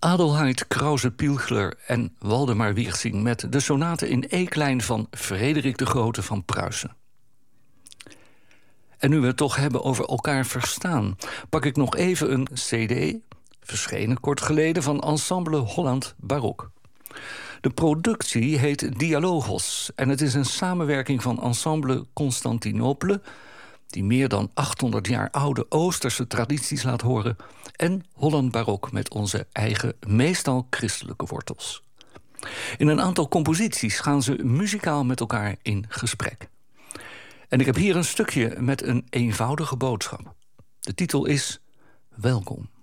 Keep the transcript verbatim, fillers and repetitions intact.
Adelheid Krause-Pilchler en Waldemar Wiertzing met de sonate in E-klein van Frederik de Grote van Pruisen. En nu we het toch hebben over elkaar verstaan, pak ik nog even een cd, verschenen kort geleden, van Ensemble Holland Barok. De productie heet Dialogos en het is een samenwerking van Ensemble Constantinople, die meer dan achthonderd jaar oude Oosterse tradities laat horen, en Holland Barok met onze eigen, meestal christelijke wortels. In een aantal composities gaan ze muzikaal met elkaar in gesprek. En ik heb hier een stukje met een eenvoudige boodschap. De titel is Welkom.